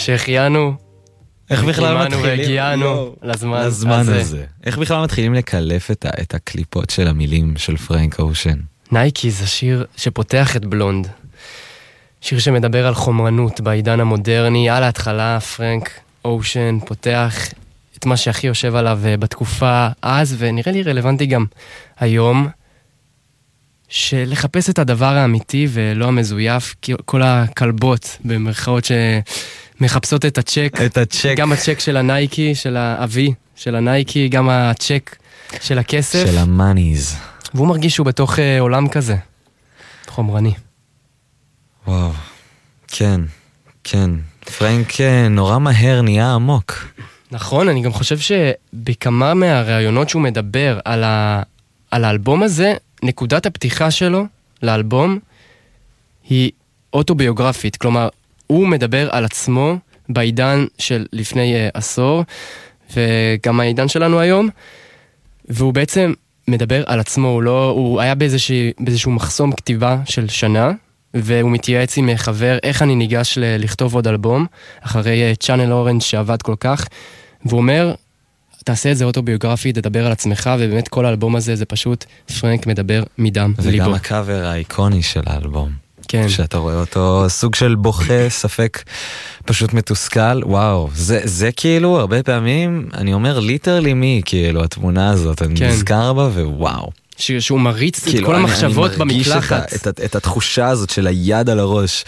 שהחיינו, איך בכלל מתחילים? והגיענו לזמן הזה. איך בכלל מתחילים לקלף את הקליפות של המילים של פרנק אושן? נייקי זה שיר שפותח את בלונד. שיר שמדבר על חומרנות בעידן המודרני. על ההתחלה פרנק אושן פותח את מה שהכי יושב עליו בתקופה אז, ונראה לי רלוונטי גם היום, שלחפש את הדבר האמיתי ולא המזויף, כל הכלבות במרכאות שמחפשות את הצ'ק, גם הצ'ק של הנייקי, של האבי, של הנייקי, גם הצ'ק של הכסף. של המאניז. והוא מרגיש שהוא בתוך עולם כזה, חומרני. וואו, כן, כן. פרנק נורא מהר נהיה עמוק. נכון, אני גם חושב שבכמה מהרעיונות שהוא מדבר על האלבום הזה, נקודת הפתיחה שלו לאלבום היא אוטוביוגרפית. כלומר, הוא מדבר על עצמו בעידן של לפני עשור, וגם העידן שלנו היום, והוא בעצם מדבר על עצמו. הוא היה באיזשהו מחסום כתיבה של שנה, והוא מתייעץ עם חבר איך אני ניגש לכתוב עוד אלבום, אחרי צ'אנל אורנג' שעבד כל כך, והוא אומר, תעשה את זה אוטוביוגרפי, תדבר על עצמך, ובאמת כל האלבום הזה זה פשוט פרנק מדבר מדם ליבו. וגם הקאבר האיקוני של האלבום. כן. שאתה רואה אותו סוג של בוכה, ספק פשוט מתוסכל. וואו, זה כאילו הרבה פעמים, אני אומר ליטרלי מי, כאילו התמונה הזאת, אני נזכר בה ווואו. שהוא מריץ את כל המחשבות במקלחת. אני מרגיש את התחושה הזאת של היד על הראש.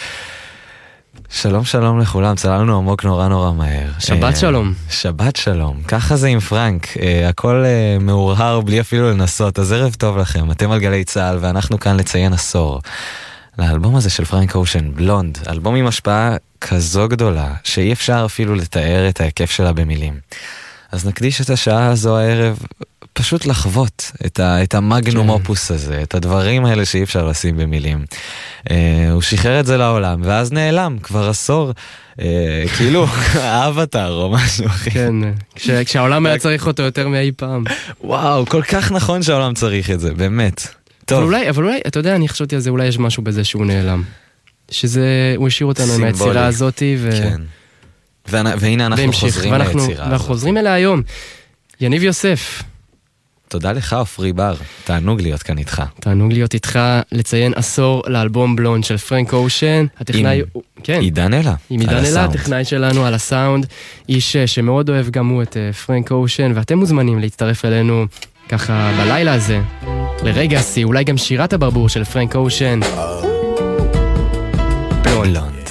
שלום שלום לכולם, צללנו עמוק נורא נורא מהר. שבת שלום. שבת שלום, ככה זה עם פרנק, הכל מאורהר בלי אפילו לנסות, אז ערב טוב לכם, אתם על גלי צהל ואנחנו כאן לציין עשור. לאלבום הזה של פרנק אושן, בלונד, אלבום עם השפעה כזו גדולה, שאי אפשר אפילו לתאר את ההיקף שלה במילים. אז נקדיש את השעה הזו הערב פשוט לחוות את המגנום אופוס הזה, את הדברים האלה שאי אפשר לשים במילים. הוא שחרר את זה לעולם, ואז נעלם, כבר עשור, כאילו האבטר או משהו אחר. כן, כשהעולם היה צריך אותו יותר מאי פעם. וואו, כל כך נכון שהעולם צריך את זה, באמת. טוב. אבל אולי, אתה יודע, אני חשבתי על זה, אולי יש משהו בזה שהוא נעלם. הוא השאיר אותנו מהיצירה הזאת, כן. והנה אנחנו חוזרים ליצירה הזאת. ואנחנו חוזרים אליה היום. יניב יוסף. תודה לך, אופרי בר. תענוג להיות כאן איתך. תענוג להיות איתך, לציין עשור לאלבום בלונד של פרנק אושן. הטכנאי, כן. עידן אלה. עם עידן אלה, הטכנאי שלנו על הסאונד. איש שמאוד אוהב גם הוא את פרנק אושן, ואתם מוזמנים להצטרף אלינו ככה בלילה הזה. לרגע אולי גם שירת הברבור של פרנק אושן. בלונד.